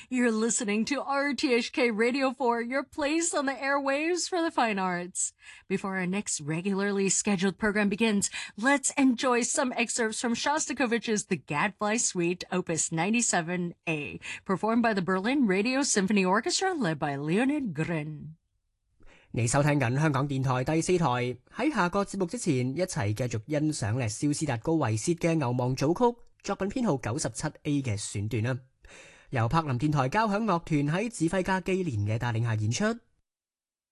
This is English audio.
You're listening to RTHK Radio 4, your place on the airwaves for the fine arts. Before our next regularly scheduled program begins, let's enjoy some excerpts from Shostakovich's The Gadfly Suite, Opus 97A, performed by the Berlin Radio Symphony Orchestra, led by Leonid Grin。 你收聽緊香港電台第4台，喺下個節目之前，一齊繼續欣賞咧肖斯達高維薛嘅牛望組曲，作品編號97A 嘅選段啦。由柏林電台交響樂團喺指揮家基連嘅帶領下演出。